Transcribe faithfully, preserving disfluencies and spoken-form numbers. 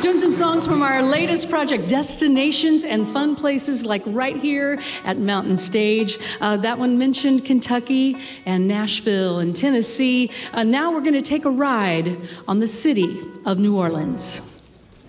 Doing some songs from our latest project, Destinations and Fun Places, like right here at Mountain Stage. Uh, that one mentioned Kentucky and Nashville and Tennessee. Uh, now we're going to take a ride on the city of New Orleans.